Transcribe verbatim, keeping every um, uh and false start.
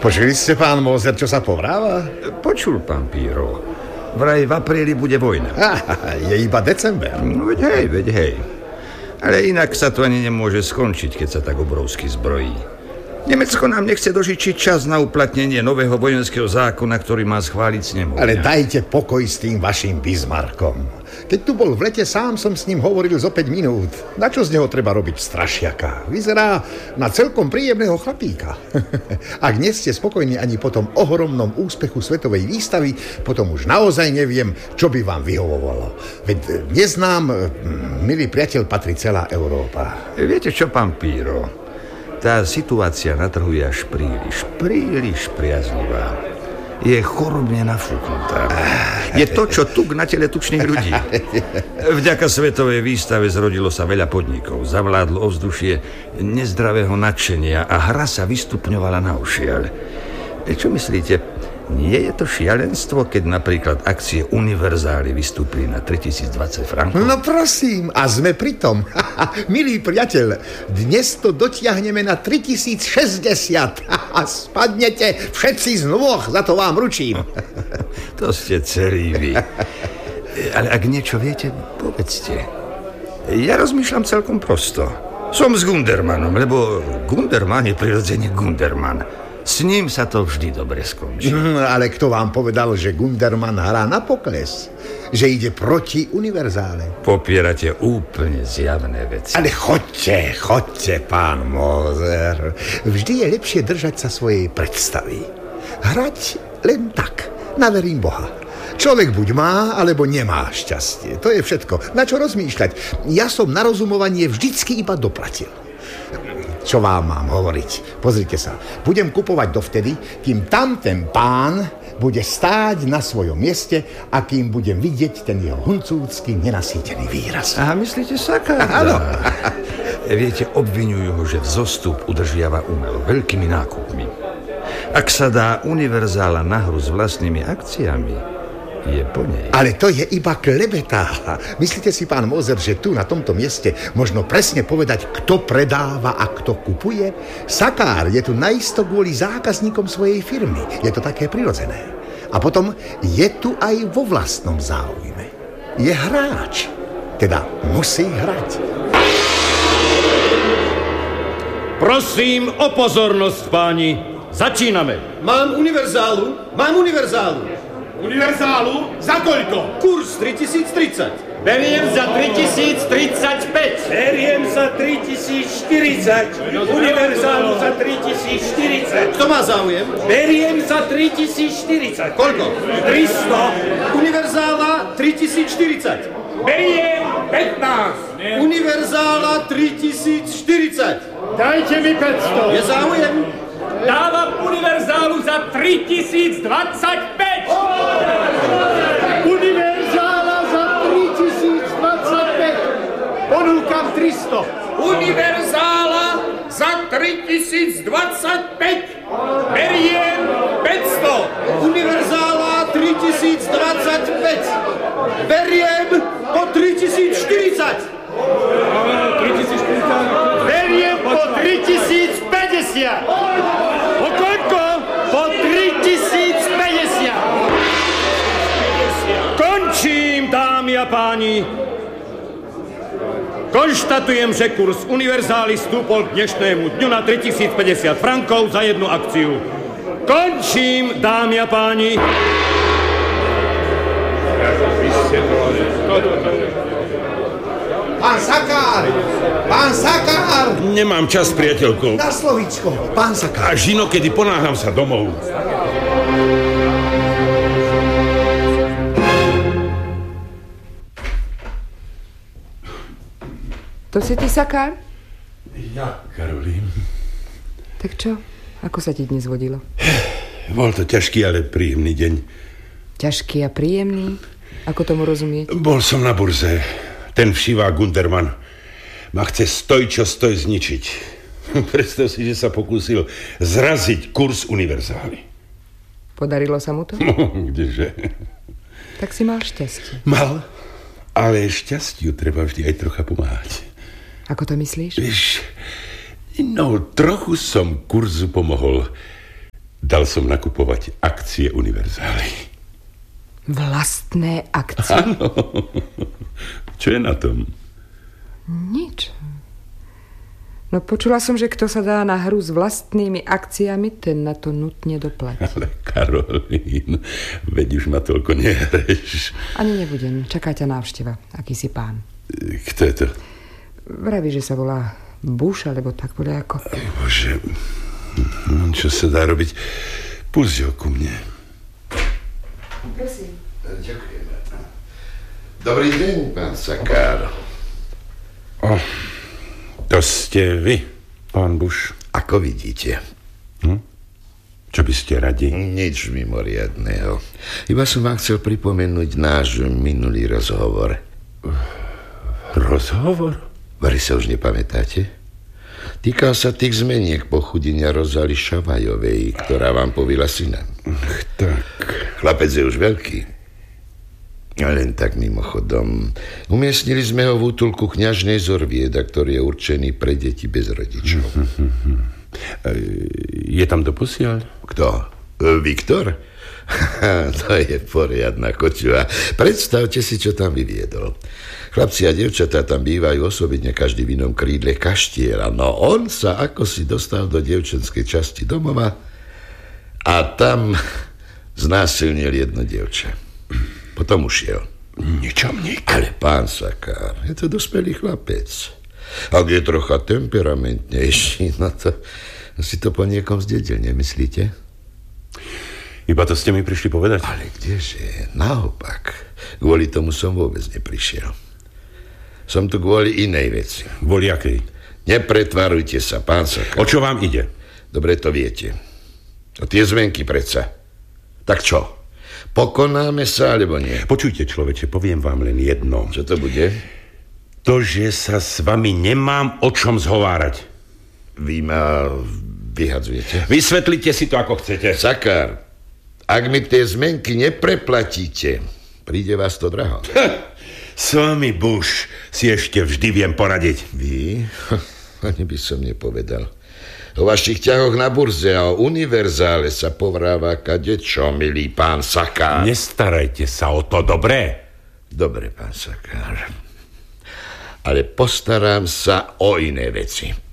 Počuli ste, pán Moser, čo sa povráva? Počul, pán Píro. Vraj v apríli bude vojna. Ah, je iba december. No veď hej, veď hej. Ale inak sa to ani nemôže skončiť, keď sa tak obrovsky zbrojí. Nemecko nám nechce dožičiť čas na uplatnenie nového vojenského zákona, ktorý má schváliť snemovňa. Ale dajte pokoj s tým vašim Bismarckom. Keď tu bol v lete, sám som s ním hovoril zo päť minút. Na čo z neho treba robiť strašiaka? Vyzerá na celkom príjemného chlapíka. Ak nie ste spokojní ani po tom ohromnom úspechu svetovej výstavy, potom už naozaj neviem, čo by vám vyhovovalo. Veď neznám, milý priateľ, patrí celá Európa. Viete čo, pán Píro? Tá situácia na trhu je až príliš, príliš priaznivá. Je chorobne nafúknutá. Je to, čo tuk na tele tučných ľudí. Vďaka svetovej výstave zrodilo sa veľa podnikov. Zavládlo ovzdušie nezdravého nadšenia a hra sa vystupňovala na ošiaľ. Čo myslíte? Nie je to šialenstvo, keď napríklad akcie Univerzály vystúpili na tritisícdvadsať frankov? No prosím, a sme pri tom. Milý priateľ, dnes to dotiahneme na tritisícšesťdesiat. Spadnete všetci z nôh, za to vám ručím. To ste celí vy. Ale ak niečo viete, povedzte. Ja rozmýšľam celkom prosto. Som s Gundermanom, lebo Gunderman je prirodzene Gunderman. S ním sa to vždy dobre skončí. Mm, ale kto vám povedal, že Gunderman hrá na pokles? Že ide proti Univerzále? Popierate úplne zjavné veci. Ale chodte, chodte, pán Moser. Vždy je lepšie držať sa svojej predstavy. Hrať len tak, na verím Boha. Človek buď má, alebo nemá šťastie. To je všetko. Na čo rozmýšľať? Ja som na rozumovanie vždycky iba doplatil. Čo vám mám hovoriť? Pozrite sa, budem kupovať dovtedy, kým tam ten pán bude stáť na svojom mieste a kým budem vidieť ten jeho huncúcky nenasýtený výraz. Aha, myslíte Sakarda? Áno. Viete, obviňujú ho, že vzostup udržiava umelo veľkými nákupmi. Ak sa dá Univerzála na hru s vlastnými akciami, je po nej. Ale to je iba klebetá. Myslíte si, pán Moser, že tu na tomto mieste možno presne povedať, kto predáva a kto kupuje? Sakár je tu naisto kvôli zákazníkom svojej firmy. Je to také prirodzené. A potom je tu aj vo vlastnom záujme. Je hráč. Teda musí hrať. Prosím o pozornosť, páni. Začíname. Mám Univerzálu. Mám Univerzálu. Univerzálu? Za koľko? Kurs tritisíctridsať. Beriem za tritisíctridsaťpäť. Beriem za tritisícštyridsať. Univerzálu za tritisícštyridsať. Kto má záujem? Beriem za tritisícštyridsať. Koľko? tristo. Univerzála tritisícštyridsať. Beriem pätnásť. Univerzála tritisícštyridsať. Dajte mi päťsto. Je záujem? Dávam Univerzálu za tritisícdvadsaťpäť. Univerzála za tritisícdvadsaťpäť. Ponúkam tristo. Univerzála za tritisícdvadsaťpäť. Beriem päťsto. Univerzála tritisícdvadsaťpäť. Beriem po tritisícštyridsať. Beriem po tritisícpäťdesiat. Po koľko? Po tritisícpäťdesiat. Končím, dámy a páni. Konštatujem, že kurz Univerzály stúpol k dnešnému dňu na tritisícpäťdesiat frankov za jednu akciu. Končím, dámy a páni. Pán Sakár! Pán Sakár! Nemám čas, priateľko. Na slovíčko, pán Sakár. Až inokedy ponáhľam sa domov. To si ty, Sakár? Ja, Karolín. Tak čo? Ako sa ti dnes vodilo? Bol to ťažký, ale príjemný deň. Ťažký a príjemný? Ako tomu rozumieť? Bol som na burze. Ten všivá Gunderman ma chce stoj čo stoj zničiť. Predstav si, že sa pokúsil zraziť kurz Univerzály. Podarilo sa mu to? No, kdeže? Tak si mal šťastie. Mal, ale šťastiu treba vždy aj trocha pomáhať. Ako to myslíš? Víš, no trochu som kurzu pomohol. Dal som nakupovať akcie Univerzály. Vlastné akcie? Áno. Čo je na tom? Nič. No počula som, že kto sa dá na hru s vlastnými akciami, ten na to nutne doplatí. Ale Karolín, veď už ma toľko nehreš. Ani nebudem. Čaká ťa návšteva. Akýsi pán. Kto je to? Vraví, že sa volá Bush, alebo tak bude ako... Aj Bože, no, čo sa dá robiť? Pusť ho ku mne. Prosím. Ďakujem. Dobrý deň, pán Sakár. Oh. To ste vy, pán Bush. Ako vidíte. Hm? Čo by ste radi? Nič mimoriadného. Iba som vám chcel pripomenúť náš minulý rozhovor. Rozhovor? Vary sa už nepamätáte? Týkal sa tých zmeniek pochudenia Rozály Šavajovej, ktorá vám povila syna. Tak. Chlapec je už veľký. Len tak mimochodom. Umiestnili sme ho v útulku kňažnej Zorvieda, ktorý je určený pre deti bez rodičov. Je tam doposiaľ? Kto? Viktor? To je poriadna kočuva. Predstavte si, čo tam vyviedol. Chlapci a dievčatá tam bývajú osobitne každý v inom krídle kaštiera. No on sa ako si dostal do dievčenskej časti domova a tam znásilnil jedno dievča. Potom ušiel. Ničomník. Ale pán Sakár, je to dospelý chlapec. Ak je trocha temperamentnejší, no to si to po niekom zdedil, nemyslíte? Iba to ste mi prišli povedať? Ale kdeže, naopak. Kvôli tomu som vôbec neprišiel. Som tu kvôli inej veci. Kvôli akej? Nepretvarujte sa, pán Sakár. O čo vám ide? Dobre to viete. O tie zmenky predsa. Tak čo? Pokonáme sa, alebo nie? Počujte, človeče, poviem vám len jedno. Čo to bude? To, že sa s vami nemám o čom zhovárať. Vy ma vyhadzujete? Vysvetlite si to, ako chcete. Sakár, ak mi tie zmenky nepreplatíte, príde vás to draho. S vami, Bush, si ešte vždy viem poradiť. Vy? Ani by som nepovedal. O vašich ťahoch na burze a o Univerzále sa povráva kadečo, milý pán Sakár. Nestarajte sa o to, dobré? Dobre, pán Sakár. Ale postaram sa o iné veci.